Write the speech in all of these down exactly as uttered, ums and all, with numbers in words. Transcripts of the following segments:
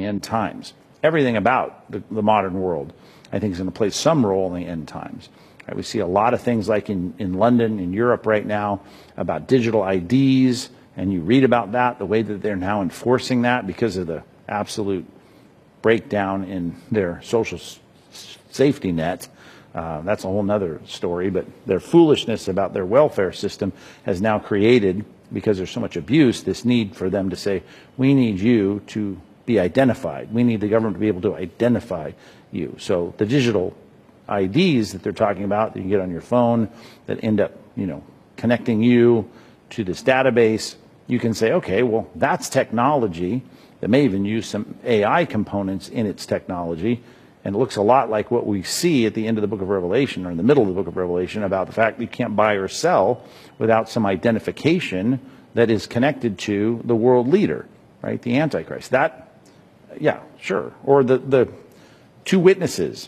the end times. Everything about the, the modern world, I think, is going to play some role in the end times. Right? We see a lot of things like in, in London, in Europe right now, about digital I Ds, and you read about that, the way that they're now enforcing that because of the absolute breakdown in their social s- safety net. Uh, that's a whole other story, but their foolishness about their welfare system has now created, because there's so much abuse, this need for them to say, we need you to be identified. We need the government to be able to identify you. So the digital I Ds that they're talking about that you can get on your phone that end up, you know, connecting you to this database, you can say, okay, well, that's technology that may even use some A I components in its technology. And it looks a lot like what we see at the end of the book of Revelation, or in the middle of the book of Revelation, about the fact that you can't buy or sell without some identification that is connected to the world leader, right? The Antichrist. That, yeah, sure. Or the, the two witnesses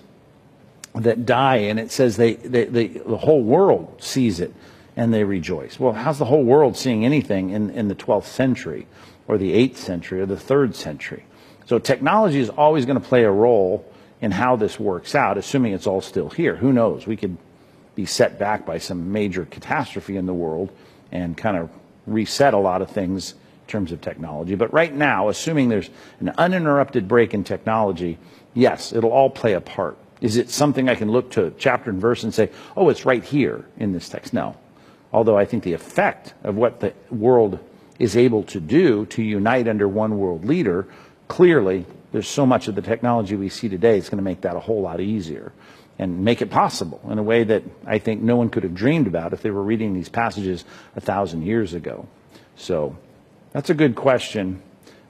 that die, and it says they, they, they, the whole world sees it and they rejoice. Well, how's the whole world seeing anything in, in the twelfth century or the eighth century or the third century? So technology is always going to play a role in how this works out, assuming it's all still here. Who knows? We could be set back by some major catastrophe in the world and kind of reset a lot of things in terms of technology. But right now, assuming there's an uninterrupted break in technology, yes, it'll all play a part. Is it something I can look to chapter and verse and say, oh, it's right here in this text? No. Although I think the effect of what the world is able to do to unite under one world leader, clearly there's so much of the technology we see today, it's going to make that a whole lot easier and make it possible in a way that I think no one could have dreamed about if they were reading these passages a thousand years ago. So that's a good question.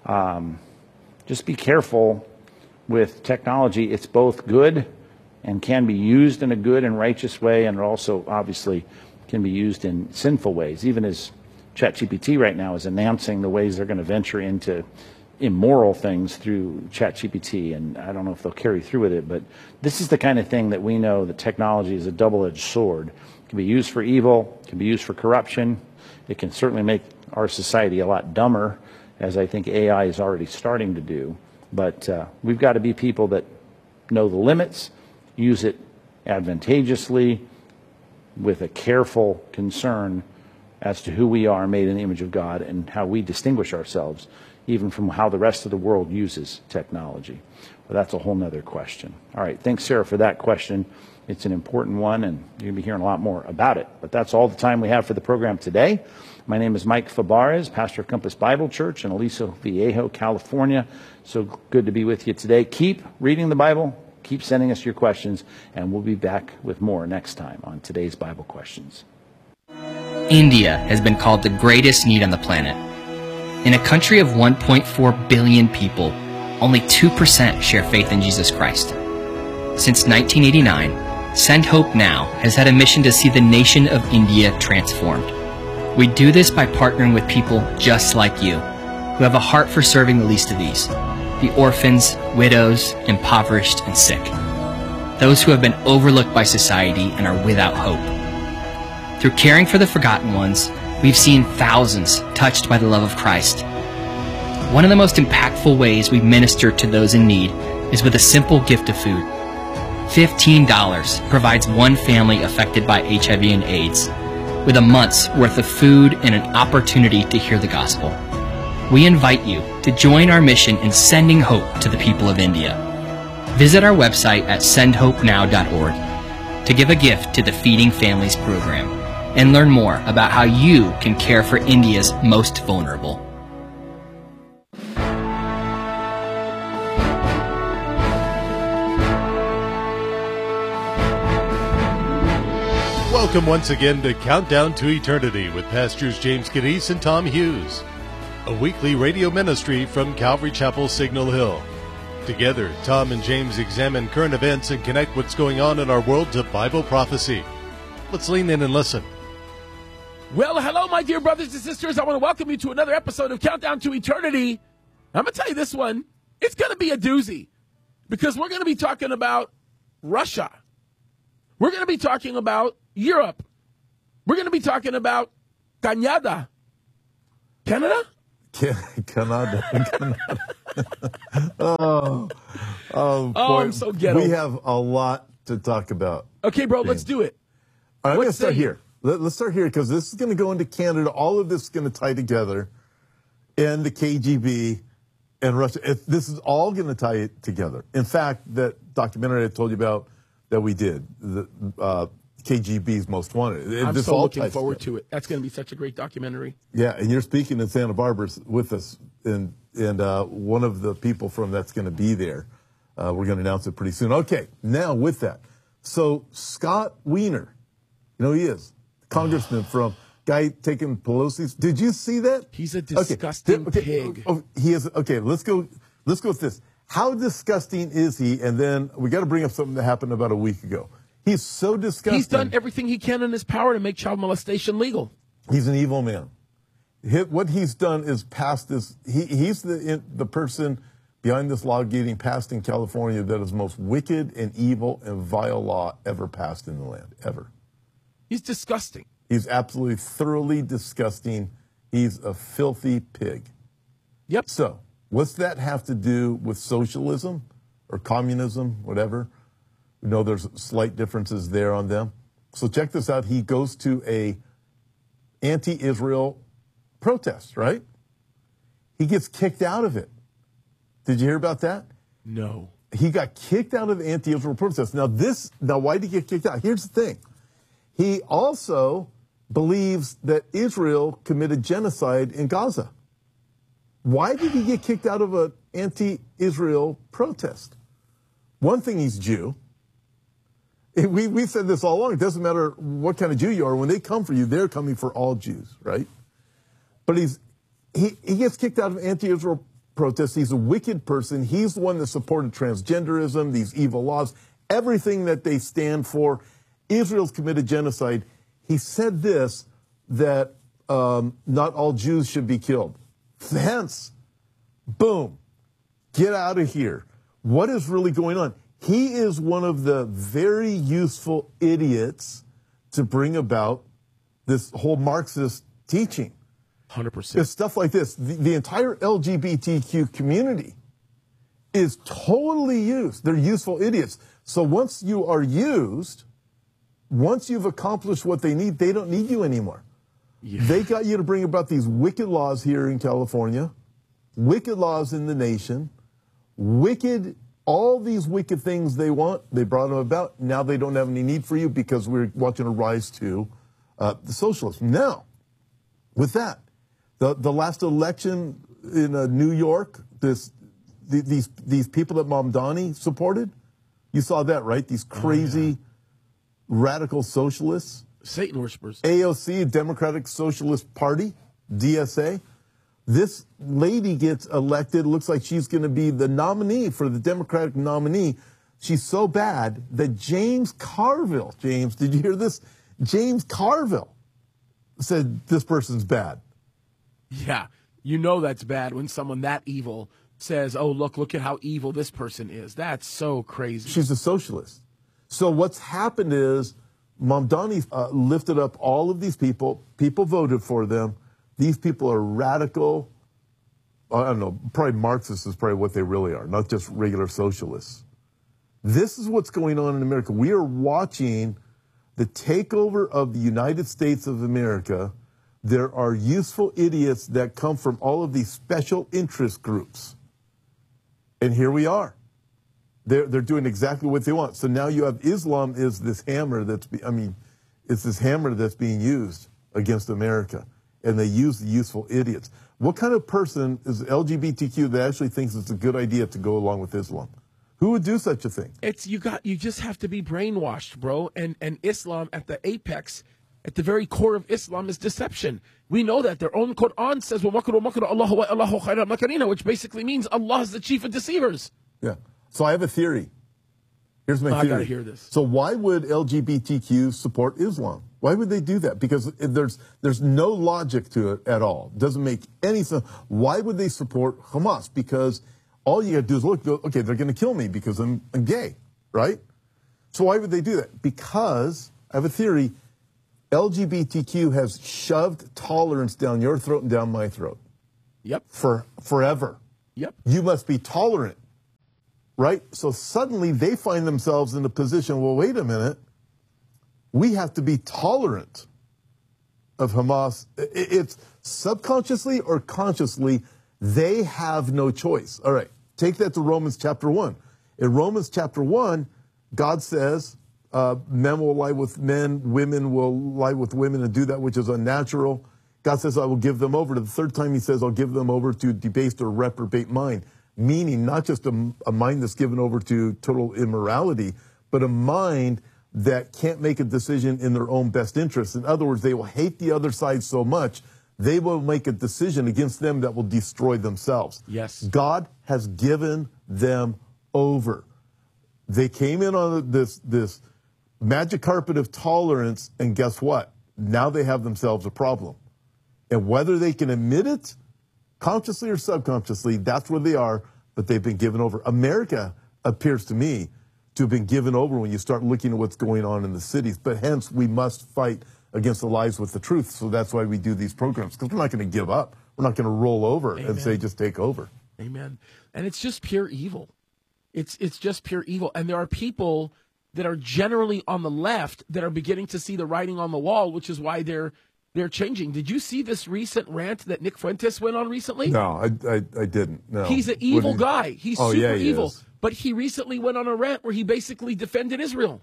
Um, just be careful with technology. It's both good and can be used in a good and righteous way, and it also obviously can be used in sinful ways, even as ChatGPT right now is announcing the ways they're going to venture into immoral things through ChatGPT, and I don't know if they'll carry through with it, but this is the kind of thing that we know that technology is a double-edged sword. It can be used for evil, it can be used for corruption. It can certainly make our society a lot dumber, as I think A I is already starting to do. But uh, we've got to be people that know the limits, use it advantageously, with a careful concern as to who we are, made in the image of God, and how we distinguish ourselves even from how the rest of the world uses technology. But that's a whole nother question. All right, thanks, Sarah, for that question. It's an important one, and you're going to be hearing a lot more about it. But that's all the time we have for the program today. My name is Mike Fabarez, pastor of Compass Bible Church in Aliso Viejo, California. So good to be with you today. Keep reading the Bible. Keep sending us your questions, and we'll be back with more next time on today's Bible Questions. India has been called the greatest need on the planet. In a country of one point four billion people, only two percent share faith in Jesus Christ. Since nineteen eighty-nine, Send Hope Now has had a mission to see the nation of India transformed. We do this by partnering with people just like you, who have a heart for serving the least of these, the orphans, widows, impoverished, and sick, those who have been overlooked by society and are without hope. Through caring for the forgotten ones, we've seen thousands touched by the love of Christ. One of the most impactful ways we minister to those in need is with a simple gift of food. fifteen dollars provides one family affected by H I V and AIDS with a month's worth of food and an opportunity to hear the gospel. We invite you to join our mission in sending hope to the people of India. Visit our website at send hope now dot org to give a gift to the Feeding Families program and learn more about how you can care for India's most vulnerable. Welcome once again to Countdown to Eternity with Pastors James Cadiz and Tom Hughes, a weekly radio ministry from Calvary Chapel, Signal Hill. Together, Tom and James examine current events and connect what's going on in our world to Bible prophecy. Let's lean in and listen. Well, hello, my dear brothers and sisters. I want to welcome you to another episode of Countdown to Eternity. I'm going to tell you this one, it's going to be a doozy because we're going to be talking about Russia. We're going to be talking about Europe. We're going to be talking about Canada. Canada? Canada. Canada. oh, oh, Oh, I'm so ghetto. We have a lot to talk about. Okay, bro, James. let's do it. All right, What let's start say you? here. Let, let's start here because this is going to go into Canada. All of this is going to tie together, and the K G B and Russia. If this is all going to tie it together. In fact, that documentary I told you about that we did, the uh, K G B's Most Wanted. I'm this so all looking ties forward together. to it. That's going to be such a great documentary. Yeah, and you're speaking in Santa Barbara with us, and and uh, one of the people from that's going to be there. Uh, we're going to announce it pretty soon. Okay, now with that, so Scott Wiener, you know who he is, congressman from guy taking Pelosi's. Did you see that? He's a disgusting okay. pig. Oh, he is. Okay, let's go. Let's go with this. How disgusting is he? And then we got to bring up something that happened about a week ago. He's so disgusting. He's done everything he can in his power to make child molestation legal. He's an evil man. He, what he's done is passed this. He, he's the in, the person behind this law getting passed in California that is the most wicked and evil and vile law ever passed in the land, ever. He's disgusting. He's absolutely thoroughly disgusting. He's a filthy pig. Yep. So, what's that have to do with socialism or communism, whatever? We know there's slight differences there on them. So check this out. He goes to a anti-Israel protest, right? He gets kicked out of it. Did you hear about that? No. He got kicked out of the anti-Israel protest. Now this, now why did he get kicked out? Here's the thing. He also believes that Israel committed genocide in Gaza. Why did he get kicked out of an anti-Israel protest? One thing, he's Jew. We, we said this all along. It doesn't matter what kind of Jew you are. When they come for you, they're coming for all Jews, right? But he's he, he gets kicked out of anti-Israel protests. He's a wicked person. He's the one that supported transgenderism, these evil laws, everything that they stand for. Israel's committed genocide. He said this, that um, not all Jews should be killed. Hence, boom, get out of here. What is really going on? He is one of the very useful idiots to bring about this whole Marxist teaching. one hundred percent. It's stuff like this. The, the entire L G B T Q community is totally used. They're useful idiots. So once you are used, once you've accomplished what they need, they don't need you anymore. Yeah. They got you to bring about these wicked laws here in California, wicked laws in the nation, wicked, all these wicked things they want, they brought them about. Now they don't have any need for you because we're watching a rise to uh, the socialism. Now, with that, the, the last election in uh, New York, this, the, these, these people that Mamdani supported, you saw that, right? These crazy oh, yeah. radical socialists. Satan worshippers. A O C, Democratic Socialist Party, D S A. This lady gets elected. Looks like she's going to be the nominee for the Democratic nominee. She's so bad that James Carville, James, did you hear this? James Carville said this person's bad. Yeah, you know that's bad when someone that evil says, oh, look, look at how evil this person is. That's so crazy. She's a socialist. So what's happened is Mamdani uh, lifted up all of these people. People voted for them. These people are radical. I don't know, probably Marxists is probably what they really are, not just regular socialists. This is what's going on in America. We are watching the takeover of the United States of America. There are useful idiots that come from all of these special interest groups. And here we are. They're, they're doing exactly what they want. So now you have Islam is this hammer that's, be, I mean, it's this hammer that's being used against America. And they use the useful idiots. What kind of person is L G B T Q that actually thinks it's a good idea to go along with Islam? Who would do such a thing? It's you got you just have to be brainwashed, bro. And and Islam at the apex, at the very core of Islam is deception. We know that their own Quran says, which basically means Allah is the chief of deceivers. Yeah. So I have a theory. Here's my oh, theory. I gotta hear this. So why would L G B T Q support Islam? Why would they do that? Because there's there's no logic to it at all. It doesn't make any sense. Why would they support Hamas? Because all you got to do is look, go, okay, they're going to kill me because I'm, I'm gay, right? So why would they do that? Because, I have a theory, L G B T Q has shoved tolerance down your throat and down my throat. Yep. For forever. Yep. You must be tolerant, right? So suddenly they find themselves in a position, well, wait a minute. We have to be tolerant of Hamas. It's subconsciously or consciously, they have no choice. All right, take that to Romans chapter one. In Romans chapter one, God says, uh, men will lie with men, women will lie with women and do that which is unnatural. God says, I will give them over. To the third time he says, I'll give them over to debased or reprobate mind, meaning not just a, a mind that's given over to total immorality, but a mind that can't make a decision in their own best interest. In other words, they will hate the other side so much, they will make a decision against them that will destroy themselves. Yes. God has given them over. They came in on this, this magic carpet of tolerance, and guess what? Now they have themselves a problem. And whether they can admit it, consciously or subconsciously, that's where they are, but they've been given over. America appears to me to have been given over when you start looking at what's going on in the cities. But hence, we must fight against the lies with the truth. So that's why we do these programs, because we're not going to give up. We're not going to roll over Amen. and say, just take over. Amen. And it's just pure evil. It's it's just pure evil. And there are people that are generally on the left that are beginning to see the writing on the wall, which is why they're they're changing. Did you see this recent rant that Nick Fuentes went on recently? No, I I, I didn't. No. He's an evil he, guy. He's oh, super yeah, he evil. Is. But he recently went on a rant where he basically defended Israel.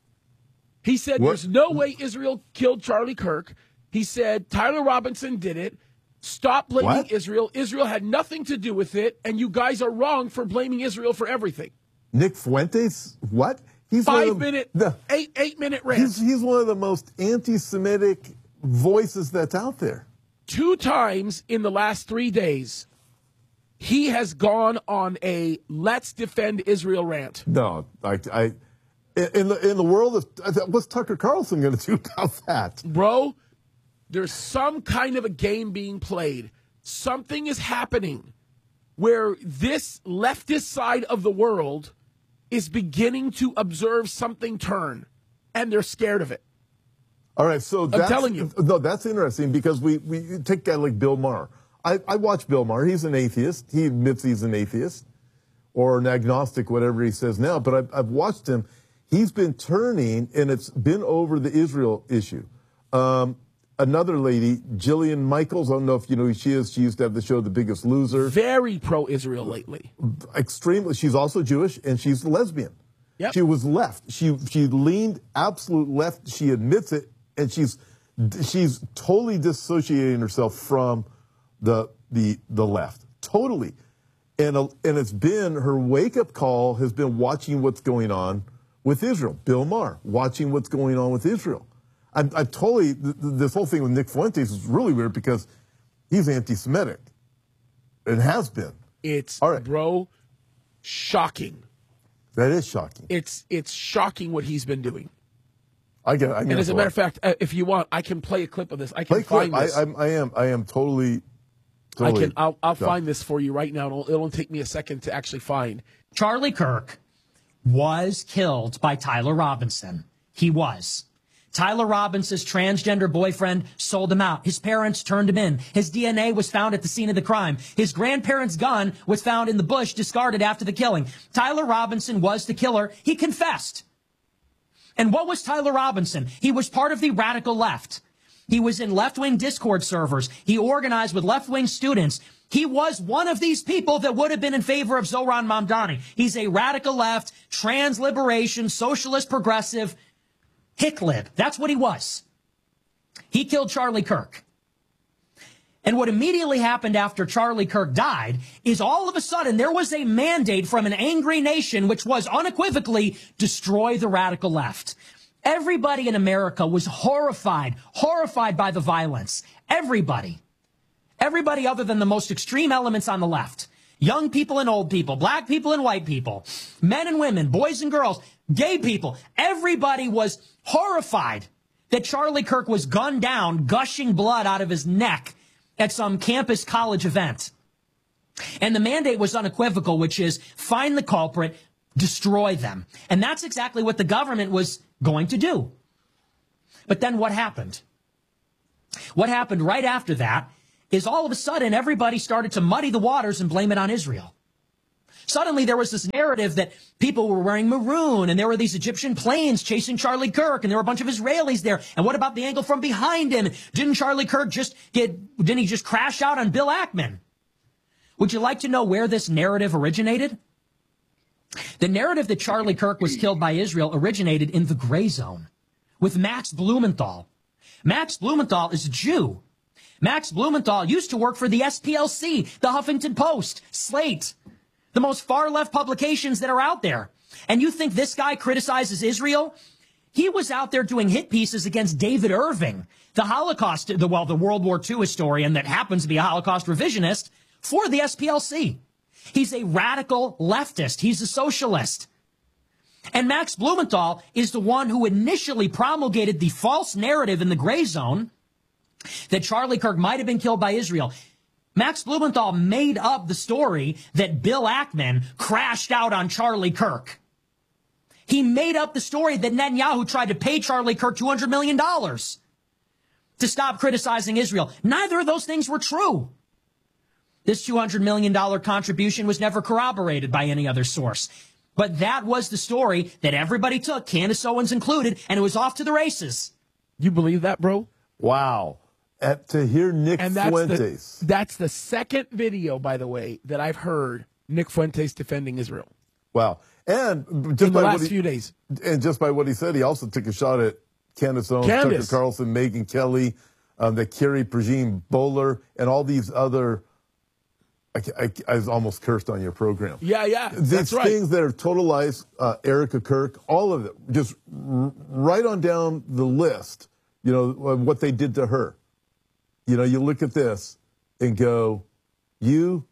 He said what? There's no way Israel killed Charlie Kirk. He said Tyler Robinson did it. Stop blaming what? Israel. Israel had nothing to do with it, and you guys are wrong for blaming Israel for everything. Nick Fuentes, what? He's Five minute, the, eight eight minute rant. He's, he's one of the most anti-Semitic voices that's out there. Two times in the last three days, he has gone on a "Let's defend Israel" rant. No, I, I in the in the world of what's Tucker Carlson going to do about that, bro? There's some kind of a game being played. Something is happening where this leftist side of the world is beginning to observe something turn, and they're scared of it. All right, so that's, I'm telling you. No, that's interesting because we, we take a guy like Bill Maher. I, I watch Bill Maher. He's an atheist. He admits he's an atheist or an agnostic, whatever he says now. But I've, I've watched him. He's been turning, and it's been over the Israel issue. Um, another lady, Jillian Michaels, I don't know if you know who she is. She used to have the show The Biggest Loser. Very pro-Israel lately. Extremely. She's also Jewish, and she's a lesbian. Yep. She was left. She she leaned absolute left. She admits it, and she's she's totally dissociating herself from the the the left. Totally. And uh, and it's been her wake-up call has been watching what's going on with Israel. Bill Maher, watching what's going on with Israel. I'm, I'm totally, th- this whole thing with Nick Fuentes is really weird because he's anti-Semitic. It has been. It's, All right. bro, shocking. That is shocking. It's it's shocking what he's been doing. I get. I and as a matter of fact, uh, if you want, I can play a clip of this. I can play find clip. this. I, I'm, I am. I am totally. totally I can. I'll, I'll shocked. find this for you right now. It'll, it'll take me a second to actually find. Charlie Kirk was killed by Tyler Robinson. He was. Tyler Robinson's transgender boyfriend sold him out. His parents turned him in. His D N A was found at the scene of the crime. His grandparents' gun was found in the bush, discarded after the killing. Tyler Robinson was the killer. He confessed. And what was Tyler Robinson? He was part of the radical left. He was in left-wing Discord servers. He organized with left-wing students. He was one of these people that would have been in favor of Zohran Mamdani. He's a radical left, trans-liberation, socialist, progressive, hicklib. That's what he was. He killed Charlie Kirk. And what immediately happened after Charlie Kirk died is all of a sudden there was a mandate from an angry nation which was unequivocally destroy the radical left. Everybody in America was horrified, horrified by the violence. Everybody. Everybody other than the most extreme elements on the left. Young people and old people, black people and white people, men and women, boys and girls, gay people. Everybody was horrified that Charlie Kirk was gunned down, gushing blood out of his neck at some campus college event. And the mandate was unequivocal, which is find the culprit, destroy them. And that's exactly what the government was going to do. But then what happened? What happened right after that is all of a sudden everybody started to muddy the waters and blame it on Israel. Suddenly there was this narrative that people were wearing maroon and there were these Egyptian planes chasing Charlie Kirk and there were a bunch of Israelis there. And what about the angle from behind him? Didn't Charlie Kirk just get, didn't he just crash out on Bill Ackman? Would you like to know where this narrative originated? The narrative that Charlie Kirk was killed by Israel originated in the gray zone with Max Blumenthal. Max Blumenthal is a Jew. Max Blumenthal used to work for the S P L C, the Huffington Post, Slate, the most far-left publications that are out there. And you think this guy criticizes Israel? He was out there doing hit pieces against David Irving, the Holocaust, the, well, the World War Two historian that happens to be a Holocaust revisionist for the S P L C. He's a radical leftist. He's a socialist. And Max Blumenthal is the one who initially promulgated the false narrative in the gray zone that Charlie Kirk might have been killed by Israel. Max Blumenthal made up the story that Bill Ackman crashed out on Charlie Kirk. He made up the story that Netanyahu tried to pay Charlie Kirk two hundred million dollars to stop criticizing Israel. Neither of those things were true. This two hundred million dollars contribution was never corroborated by any other source. But that was the story that everybody took, Candace Owens included, and it was off to the races. You believe that, bro? Wow. At, to hear Nick And that's Fuentes. the, that's the second video, by the way, that I've heard Nick Fuentes defending Israel. Wow. And just in the by last what he, few days. And just by what he said, he also took a shot at Candace Owens, Candace. Tucker Carlson, Megyn Kelly, um, the Carrie Prejean Bowler, and all these other. I, I, I was almost cursed on your program. Yeah, yeah, These that's right. things that are total lies, uh, Erica Kirk, all of it, just r- right on down the list, you know, of what they did to her. You know, you look at this and go, you,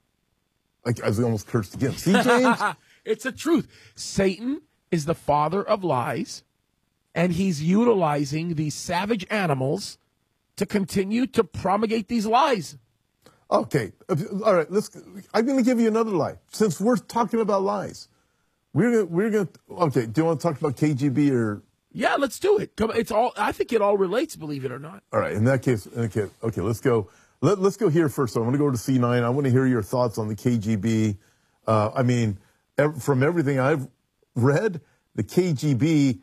I, I was almost cursed again. See, James? It's the truth. Satan is the father of lies, and he's utilizing these savage animals to continue to promulgate these lies. Okay, all right. Let's. I'm going to give you another lie. Since we're talking about lies, we're gonna, we're going to. Okay, do you want to talk about K G B or? Yeah, let's do it. Come, it's all. I think it all relates. Believe it or not. All right. In that case, okay, okay. Let's go. Let, let's go here first. So I'm going to go to C nine. I want to hear your thoughts on the K G B. Uh, I mean, ev- from everything I've read, the K G B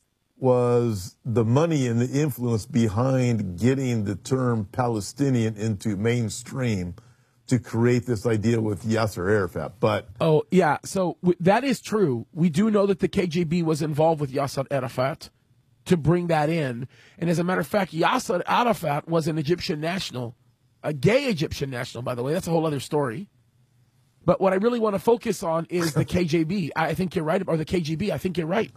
was the money and the influence behind getting the term Palestinian into mainstream to create this idea with Yasser Arafat. But oh yeah, so w- that is true. We do know that the K G B was involved with Yasser Arafat to bring that in. And as a matter of fact, Yasser Arafat was an Egyptian national, a gay Egyptian national, by the way. That's a whole other story. But what I really want to focus on is the K G B. I think you're right, or the K G B. I think you're right.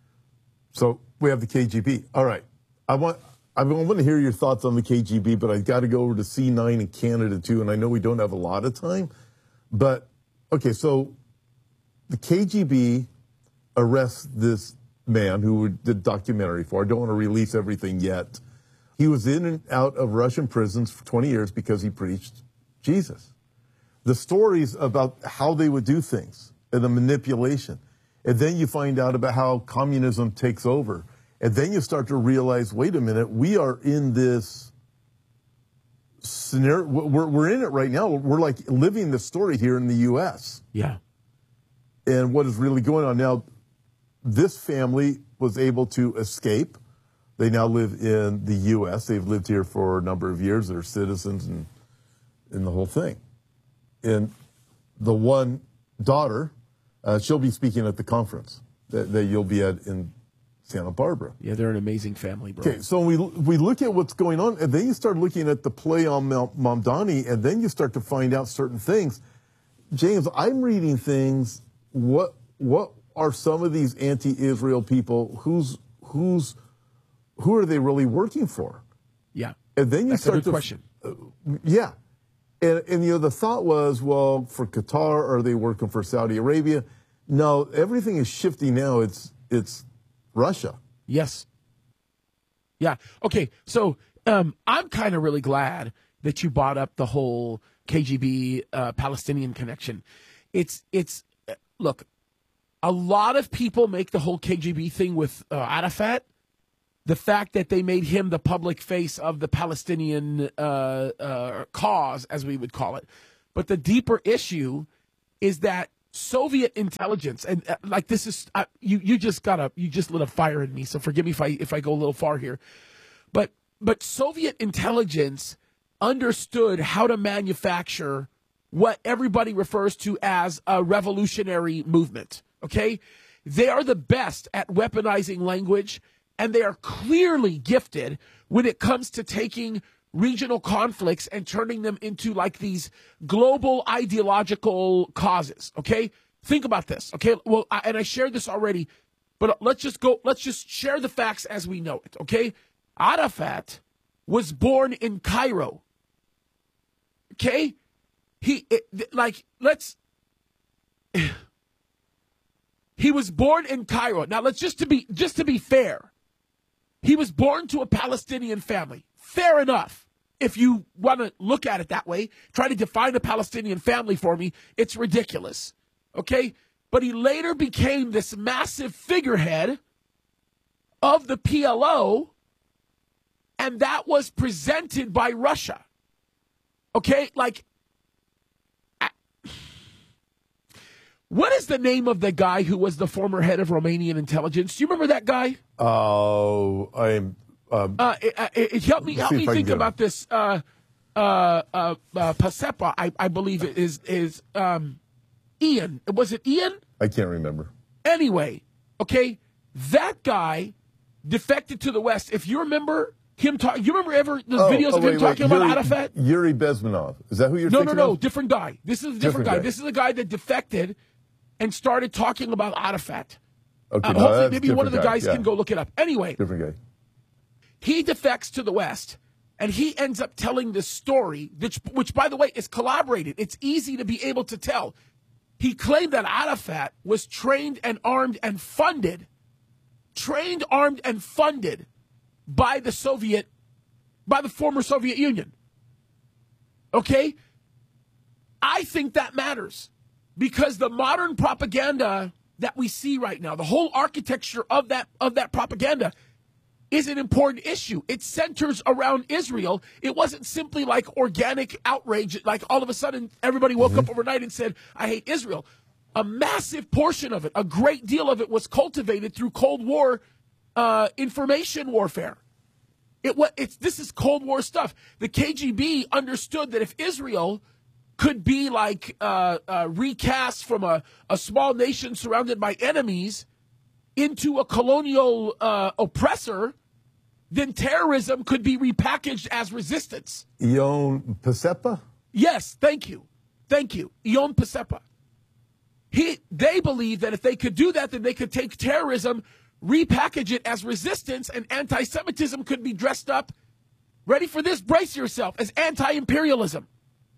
So we have the K G B. All right. I want I want to hear your thoughts on the K G B, but I got to go over to C nine in Canada too, and I know we don't have a lot of time. But okay, so the K G B arrests this man who did documentary for. I don't want to release everything yet. He was in and out of Russian prisons for twenty years because he preached Jesus. The stories about how they would do things and the manipulation. And then you find out about how communism takes over. And then you start to realize, wait a minute, we are in this scenario. We're, we're in it right now. We're like living the story here in the U S. Yeah. And what is really going on now, this family was able to escape. They now live in the U S. They've lived here for a number of years. They're citizens and, and the whole thing. And the one daughter, Uh, she'll be speaking at the conference that, that you'll be at in Santa Barbara. Yeah, they're an amazing family, bro. Okay, so we we look at what's going on, and then you start looking at the play on Mount Mamdani, and then you start to find out certain things. James, I'm reading things. What what are some of these anti-Israel people? Who's who's who are they really working for? Yeah, and then you that's start a good to question. Uh, yeah. And, and, you know, the thought was, well, for Qatar, are they working for Saudi Arabia? No, everything is shifting now. It's it's Russia. Yes. Yeah. Okay. So um, I'm kind of really glad that you brought up the whole K G B uh, Palestinian connection. It's it's uh, look, a lot of people make the whole K G B thing with uh, Arafat the fact that they made him the public face of the Palestinian uh, uh, cause, as we would call it. But the deeper issue is that Soviet intelligence, and uh, like this is uh, you you just got a you just lit a fire in me. So forgive me if I if I go a little far here, but but Soviet intelligence understood how to manufacture what everybody refers to as a revolutionary movement. Okay, they are the best at weaponizing language, and they are clearly gifted when it comes to taking regional conflicts and turning them into like these global ideological causes. Okay, think about this. Okay, well, I, and I shared this already, but let's just go. Let's just share the facts as we know it. Okay, Arafat was born in Cairo. Okay, he it, like let's. He was born in Cairo. Now let's just to be just to be fair, he was born to a Palestinian family. Fair enough. If you want to look at it that way, try to define a Palestinian family for me, it's ridiculous. Okay? But he later became this massive figurehead of the P L O, and that was presented by Russia. Okay? Like, what is the name of the guy who was the former head of Romanian intelligence? Do you remember that guy? Oh, I'm. Um, uh, it, it, it help me help me think about this. Uh, uh, uh, uh, Pacepa, I, I believe it is is um, Ian. Was it Ian? I can't remember. Anyway, okay, that guy defected to the West. If you remember him talking, you remember ever the oh, videos oh, of wait, him wait. talking Yuri, about Arafat? Yuri Bezmenov. Is that who you're no, thinking no, no, of? different guy. This is a different, different guy. guy. This is a guy that defected and started talking about Arafat. Okay, uh, no, hopefully, that's maybe one of the guy. guys yeah. can go look it up. Anyway, different guy. He defects to the West, and he ends up telling this story, which, which, by the way, is collaborated. It's easy to be able to tell. He claimed that Arafat was trained and armed and funded, trained, armed, and funded by the Soviet, by the former Soviet Union. Okay? I think that matters because the modern propaganda that we see right now, the whole architecture of that of that propaganda is an important issue. It centers around Israel. It wasn't simply like organic outrage, like all of a sudden everybody woke mm-hmm. up overnight and said, I hate Israel. A massive portion of it, a great deal of it was cultivated through Cold War uh, information warfare. It what it's this is Cold War stuff. The K G B understood that if Israel could be like uh, uh, recast from a, a small nation surrounded by enemies into a colonial uh, oppressor, then terrorism could be repackaged as resistance. Ion Pacepa? Yes, thank you. Thank you. Ion Pacepa. He, they believe that if they could do that, then they could take terrorism, repackage it as resistance, and anti-Semitism could be dressed up, ready for this, brace yourself, as anti-imperialism.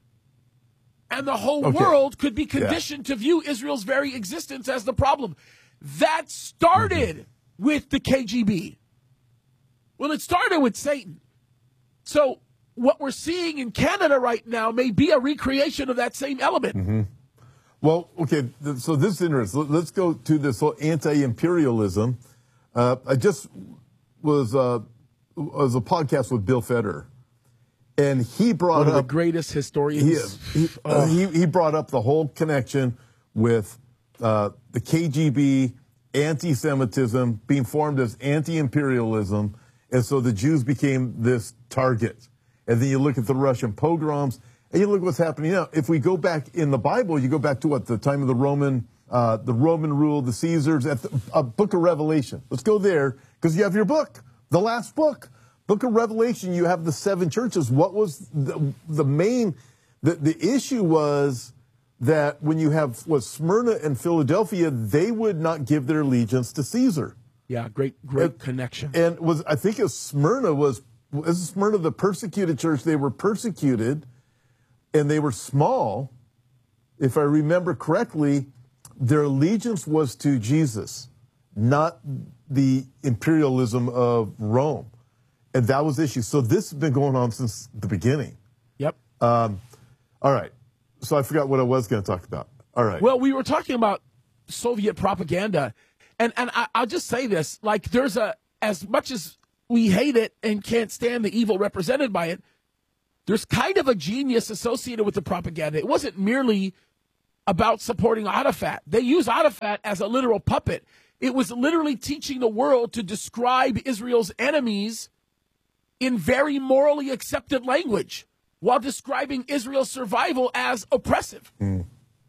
And the whole okay. world could be conditioned yeah. to view Israel's very existence as the problem. That started mm-hmm. with the K G B. Well, it started with Satan. So what we're seeing in Canada right now may be a recreation of that same element. Mm-hmm. Well, okay, th- so this is interesting. Let's go to this whole anti-imperialism. Uh, I just was, uh, was a podcast with Bill Federer, and he brought One of up... the greatest historians. He, he, oh. uh, he, he brought up the whole connection with uh, the K G B, anti-Semitism, being formed as anti-imperialism, and so the Jews became this target. And then you look at the Russian pogroms, and you look what's happening now. If we go back in the Bible, you go back to what, the time of the Roman, uh, the Roman rule, the Caesars, at the uh, Book of Revelation. Let's go there, because you have your book, the last book. Book of Revelation, you have the seven churches. What was the, the main, the, the issue was that when you have, what, Smyrna and Philadelphia, they would not give their allegiance to Caesar. Yeah, great, great and, connection. And was, I think it was Smyrna was, was Smyrna the persecuted church? They were persecuted, and they were small. If I remember correctly, their allegiance was to Jesus, not the imperialism of Rome. And that was the issue. So this has been going on since the beginning. Yep. Um, all right. So I forgot what I was going to talk about. All right. Well, we were talking about Soviet propaganda. And and I, I'll just say this. Like, there's a, as much as we hate it and can't stand the evil represented by it, there's kind of a genius associated with the propaganda. It wasn't merely about supporting Arafat. They use Arafat as a literal puppet. It was literally teaching the world to describe Israel's enemies in very morally accepted language while describing Israel's survival as oppressive. Mm.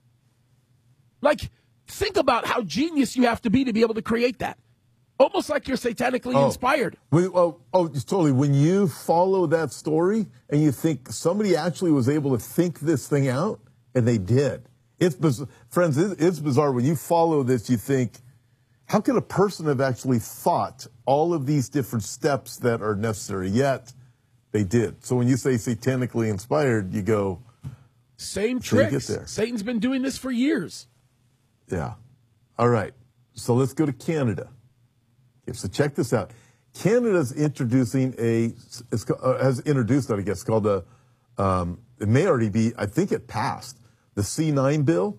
Like, think about how genius you have to be to be able to create that. Almost like you're satanically oh, inspired. When, oh, oh, totally. When you follow that story and you think somebody actually was able to think this thing out, and they did. It's biz- Friends, it's bizarre. When you follow this, you think, how could a person have actually thought all of these different steps that are necessary? Yet, they did. So when you say satanically inspired, you go, same so you tricks. get there. Satan's been doing this for years. Yeah. All right. So let's go to Canada. Okay, so check this out. Canada's introducing a, it's, uh, has introduced, I guess, it's called a, um, it may already be, I think it passed, the C nine bill,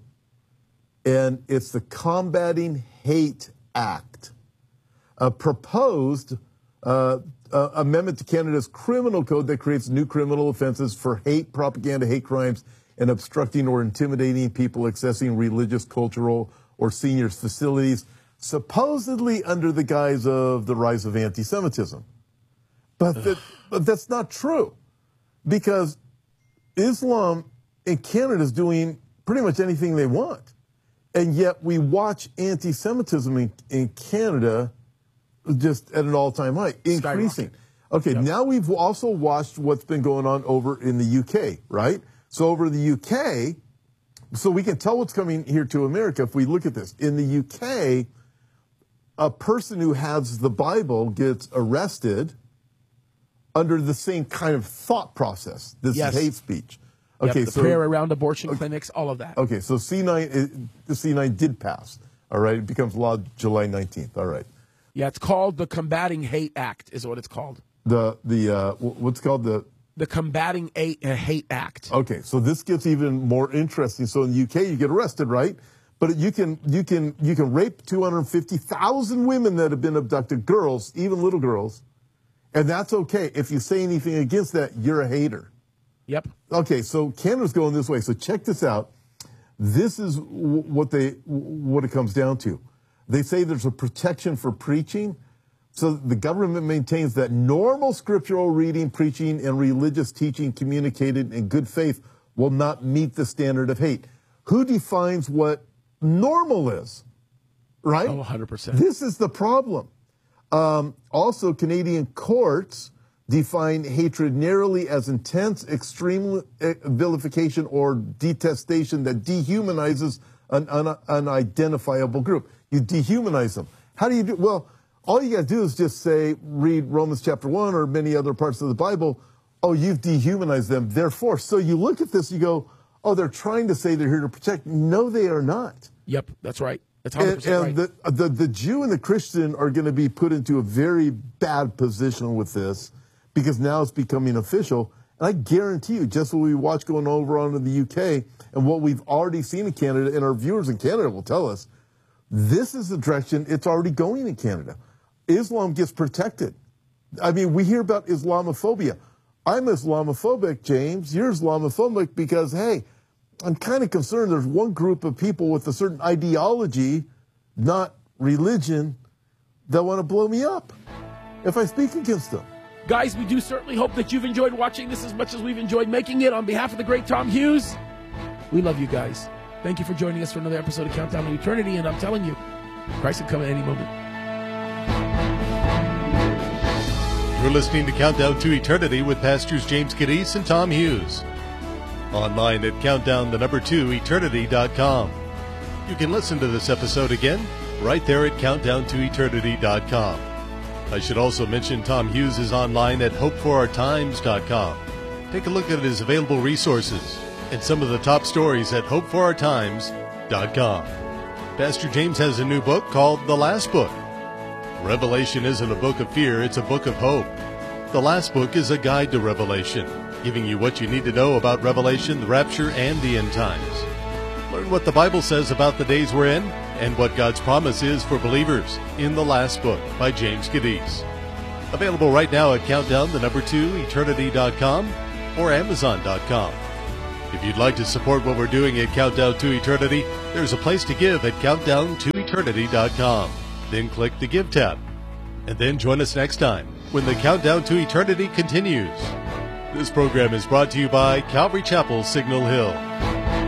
and it's the Combating Hate Act, a proposed uh, uh, amendment to Canada's criminal code that creates new criminal offenses for hate, propaganda, hate crimes, and obstructing or intimidating people accessing religious, cultural, or seniors' facilities, supposedly under the guise of the rise of anti-Semitism. But, that, but that's not true, because Islam in Canada is doing pretty much anything they want. And yet we watch anti-Semitism in, in Canada just at an all-time high, increasing. Okay, yep. Now we've also watched what's been going on over in the U K, right? So over in the U K, so we can tell what's coming here to America if we look at this. In the U K, a person who has the Bible gets arrested under the same kind of thought process. This yes. is hate speech. Okay, yep, the so, prayer around abortion okay, clinics, all of that. Okay, so C nine, it, the C nine did pass. All right, it becomes law July nineteenth. All right. Yeah, it's called the Combating Hate Act, is what it's called. The the uh, what's called the the Combating Hate Act. Okay, so this gets even more interesting. So in the U K, you get arrested, right? But you can you can you can rape two hundred fifty thousand women that have been abducted, girls, even little girls, and that's okay. If you say anything against that, you're a hater. Yep. Okay, so Canada's going this way. So check this out. This is w- what they w- what it comes down to. They say there's a protection for preaching. So the government maintains that normal scriptural reading, preaching, and religious teaching communicated in good faith will not meet the standard of hate. Who defines what normal is? Right? Oh, one hundred percent. This is the problem. Um, also, Canadian courts define hatred narrowly as intense, extreme vilification or detestation that dehumanizes an un- unidentifiable group. You dehumanize them. How do you do? Well, all you got to do is just say, read Romans chapter one or many other parts of the Bible. Oh, you've dehumanized them. Therefore, so you look at this, you go, oh, they're trying to say they're here to protect. No, they are not. Yep, that's right. That's one hundred percent and, and right. the, the, the Jew and the Christian are going to be put into a very bad position with this because now it's becoming official. And I guarantee you, just what we watch going over on in the U K and what we've already seen in Canada, and our viewers in Canada will tell us, this is the direction it's already going in Canada. Islam gets protected. I mean, we hear about Islamophobia. I'm Islamophobic, James. You're Islamophobic because, hey, I'm kind of concerned there's one group of people with a certain ideology, not religion, that want to blow me up if I speak against them. Guys, we do certainly hope that you've enjoyed watching this as much as we've enjoyed making it. On behalf of the great Tom Hughes, we love you guys. Thank you for joining us for another episode of Countdown to Eternity, and I'm telling you, Christ will come at any moment. You're listening to Countdown to Eternity with Pastors James Cadiz and Tom Hughes. Online at countdown the number two eternity dot com. You can listen to this episode again right there at countdown to eternity dot com. I should also mention Tom Hughes is online at hope for our times dot com. Take a look at his available resources and some of the top stories at hope for our times dot com. Pastor James has a new book called The Last Book. Revelation isn't a book of fear, it's a book of hope. The Last Book is a guide to Revelation, giving you what you need to know about Revelation, the rapture, and the end times. Learn what the Bible says about the days we're in and what God's promise is for believers in The Last Book by James Cadiz. Available right now at countdown, the number two, eternity dot com or amazon dot com. If you'd like to support what we're doing at Countdown to Eternity, there's a place to give at countdown to eternity dot com. Then click the Give tab. And then join us next time when the Countdown to Eternity continues. This program is brought to you by Calvary Chapel, Signal Hill.